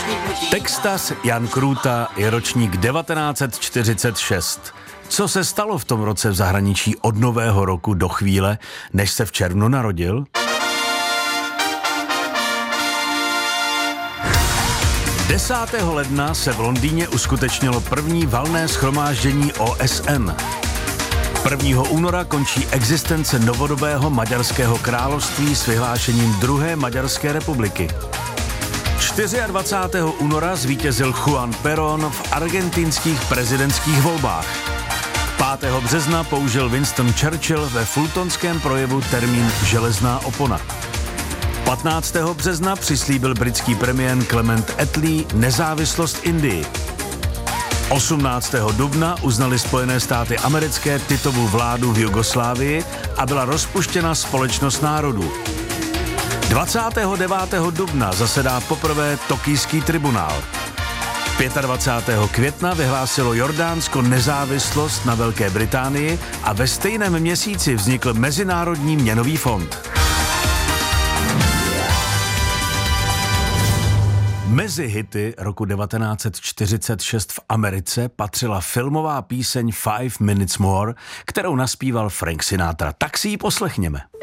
Textas Jan Krůta je ročník 1946. Co se stalo v tom roce v zahraničí od Nového roku do chvíle, než se v červnu narodil? Desátého ledna se v Londýně uskutečnilo první valné shromáždění OSN. 1. února končí existence novodobého maďarského království s vyhlášením druhé Maďarské republiky. 24. února zvítězil Juan Perón v argentinských prezidentských volbách. 5. března použil Winston Churchill ve fultonském projevu termín železná opona. 15. března přislíbil britský premiér Clement Attlee nezávislost Indii. 18. dubna uznali Spojené státy americké Titovu vládu v Jugoslávii a byla rozpuštěna Společnost národů. 29. dubna zasedá poprvé Tokijský tribunál. 25. května vyhlásilo Jordánsko nezávislost na Velké Británii a ve stejném měsíci vznikl Mezinárodní měnový fond. Mezi hity roku 1946 v Americe patřila filmová píseň 5 Minutes More, kterou naspíval Frank Sinatra. Tak si ji poslechněme.